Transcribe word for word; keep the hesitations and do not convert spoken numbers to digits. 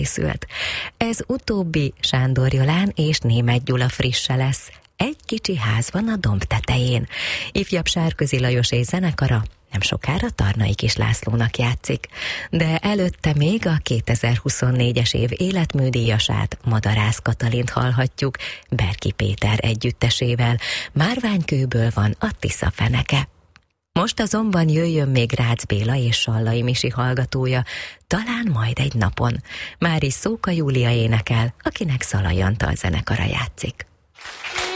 készült. Ez utóbbi Sándor Jolán és Németh Gyula frisse lesz. Egy kicsi ház van a domb tetején. Ifjabb Sárközi Lajos és zenekara nem sokára Tarnai Kis Lászlónak játszik. De előtte még a kétezer-huszonnégyes év életműdíjasát, Madarász Katalint hallhatjuk Berki Péter együttesével. Márványkőből van a Tisza feneke. Most azonban jöjjön még Rácz Béla és Sallai Misi hallgatója, talán majd egy napon. Már is Szóka Júlia énekel, akinek Szalai Antal zenekara játszik.